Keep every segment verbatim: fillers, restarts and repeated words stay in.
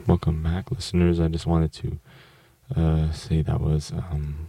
Welcome back, listeners. I just wanted to uh, say that was um,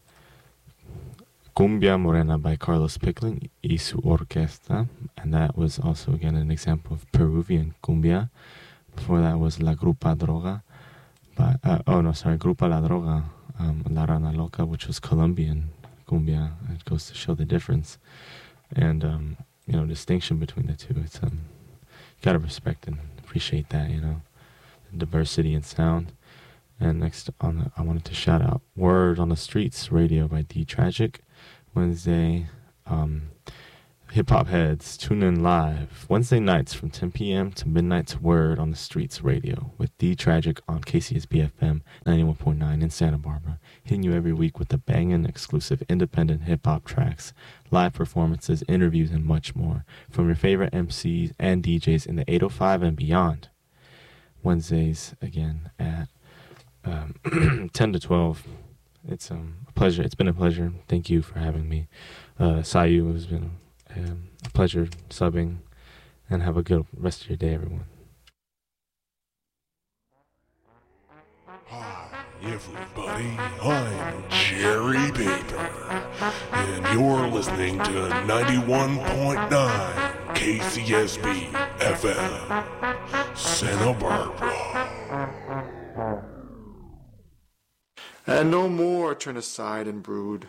Cumbia Morena by Carlos Pickling y su orquesta, and that was also again an example of Peruvian cumbia. Before that was La Grupa Droga, by, uh, oh no, sorry, Grupa La Droga, um, La Rana Loca, which was Colombian cumbia. It goes to show the difference and um, you know, distinction between the two. It's um, you gotta respect and appreciate that, you know, the diversity in sound. And next on, the, I wanted to shout out Word on the Streets Radio by D Tragic. Wednesday, um, hip hop heads, tune in live Wednesday nights from ten p.m. to midnight to Word on the Streets Radio with D Tragic on K C S B F M ninety-one point nine in Santa Barbara, hitting you every week with the banging exclusive independent hip hop tracks, live performances, interviews, and much more from your favorite M Cs and D Js in the eight oh five and beyond. Wednesdays again at um, ten to twelve. It's um, a pleasure. It's been a pleasure. Thank you for having me. Uh, Sayu, has been um, a pleasure subbing, and have a good rest of your day, everyone. Hi, everybody. I'm Jerry Paper, and you're listening to ninety-one point nine K C S B F M, Santa Barbara. And no more turn aside and brood.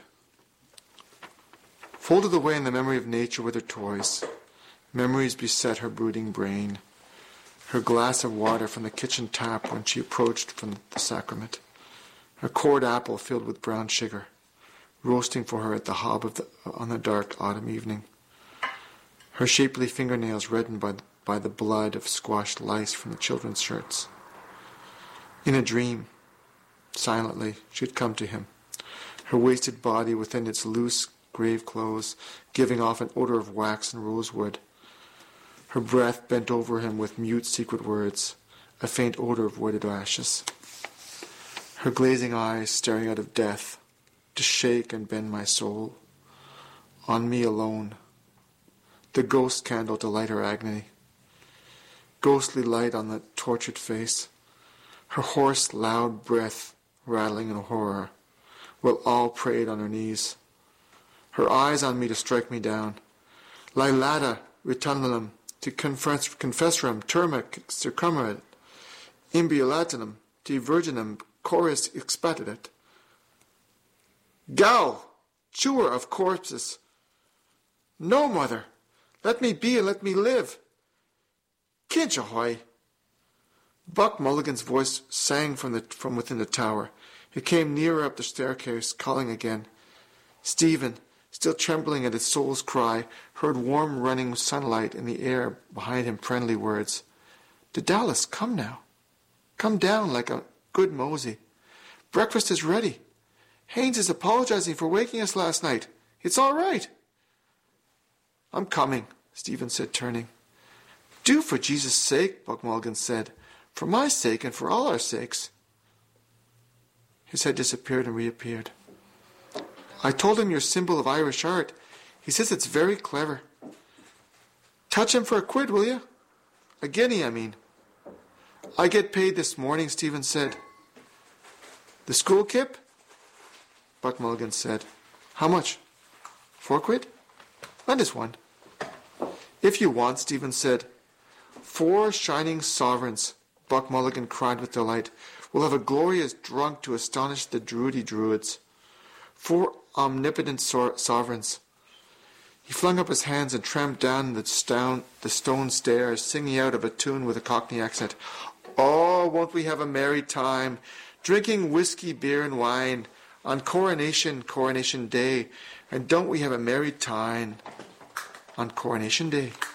Folded away in the memory of nature with her toys, memories beset her brooding brain. Her glass of water from the kitchen tap when she approached from the sacrament. Her cored apple filled with brown sugar, roasting for her at the hob of the, on the dark autumn evening. Her shapely fingernails reddened by, by the blood of squashed lice from the children's shirts. In a dream, silently, she had come to him, her wasted body within its loose grave clothes, giving off an odor of wax and rosewood. Her breath bent over him with mute secret words, a faint odor of wooded ashes. Her glazing eyes staring out of death, to shake and bend my soul. On me alone, the ghost candle to light her agony. Ghostly light on the tortured face, her hoarse, loud breath rattling in horror, while all prayed on her knees. Her eyes on me to strike me down. Lailata retundulum to confess, confesserum terma circumeret, imbiolatinum te virginum chorus expatidet. Gal, chewer of corpses. No, mother, let me be and let me live. Kinchahoy. Buck Mulligan's voice sang from the from within the tower. It came nearer up the staircase, calling again. Stephen, still trembling at his soul's cry, heard warm running sunlight in the air behind him, friendly words. Daedalus, come now. Come down like a good mosey. Breakfast is ready. Haynes is apologizing for waking us last night. It's all right. I'm coming, Stephen said, turning. Do for Jesus' sake, Buck Mulligan said. For my sake and for all our sakes. His head disappeared and reappeared. I told him your symbol of Irish art. He says it's very clever. Touch him for a quid, will you? A guinea, I mean. I get paid this morning, Stephen said. The school kip? Buck Mulligan said. How much? Four quid? Lend us one. If you want, Stephen said. Four shining sovereigns, Buck Mulligan cried with delight. We'll have a glorious drunk to astonish the druidy druids. Four omnipotent so- sovereigns. He flung up his hands and tramped down the stone, the stone stairs, singing out of a tune with a Cockney accent. Oh, won't we have a merry time, drinking whiskey, beer, and wine, on Coronation, Coronation Day, and don't we have a merry time on Coronation Day.